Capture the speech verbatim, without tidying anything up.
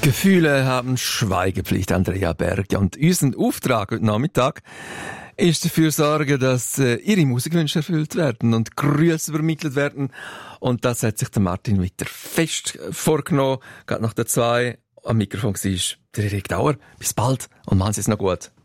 Gefühle haben Schweigepflicht, Andrea Berg. Und unser Auftrag heute Nachmittag ist dafür sorgen, dass äh, Ihre Musikwünsche erfüllt werden und Grüße übermittelt werden. Und das hat sich der Martin Witter fest vorgenommen. Gerade nach der zwei am Mikrofon war der Erik Dauer. Bis bald und machen Sie es noch gut.